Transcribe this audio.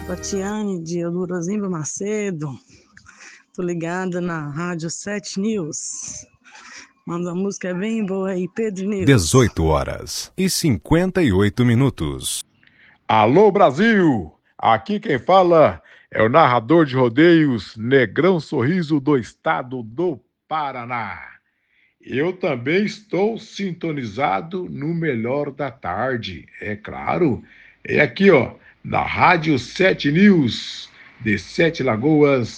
Tatiane de Eldorozimba Macedo. Tô ligada na Rádio 7 News. Manda uma música bem boa aí, Pedro News. 18h58. Alô, Brasil! Aqui quem fala é o narrador de rodeios Negrão Sorriso do estado do Paraná. Eu também estou sintonizado no Melhor da Tarde, é claro. É aqui, ó, na Rádio 7 News, de Sete Lagoas,